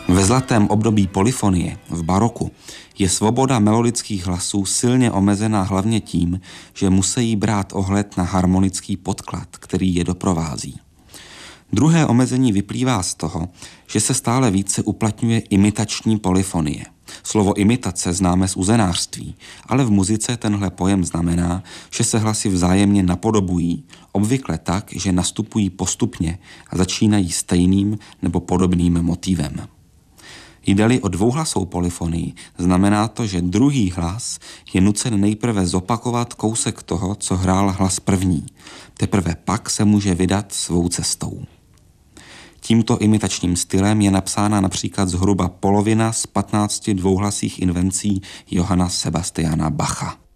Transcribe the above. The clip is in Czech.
Ve zlatém období polyfonie, v baroku, je svoboda melodických hlasů silně omezená hlavně tím, že musí brát ohled na harmonický podklad, který je doprovází. Druhé omezení vyplývá z toho, že se stále více uplatňuje imitační polyfonie. Slovo imitace známe z uzenářství, ale v muzice tenhle pojem znamená, že se hlasy vzájemně napodobují, obvykle tak, že nastupují postupně a začínají stejným nebo podobným motivem. Jde-li o dvouhlasou polyfonii, znamená to, že druhý hlas je nucen nejprve zopakovat kousek toho, co hrál hlas první. Teprve pak se může vydat svou cestou. Tímto imitačním stylem je napsána například zhruba polovina z 15 dvouhlasých invencí Johanna Sebastiana Bacha.